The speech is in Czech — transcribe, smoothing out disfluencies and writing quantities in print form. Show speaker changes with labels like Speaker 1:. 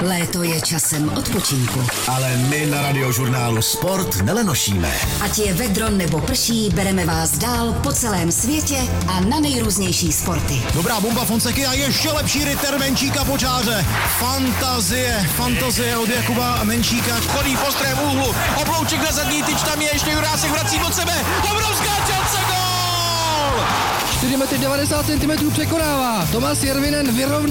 Speaker 1: Léto je časem odpočinku.
Speaker 2: Ale my na Radiožurnálu Sport nelenošíme.
Speaker 1: Ať je vedro nebo prší, bereme vás dál po celém světě a na nejrůznější sporty.
Speaker 3: Dobrá bomba Fonseky a ještě lepší rytter Menčíka po čáře. Fantazie od Jakuba Menčíka.
Speaker 4: Chodí po strém úhlu, oblouček na zadní tyč, tam je ještě Jurásek vrací od sebe. Obrovská šance, gól!
Speaker 5: 4 metry 90 cm překonává. Tomáš Järvinen vyrovná.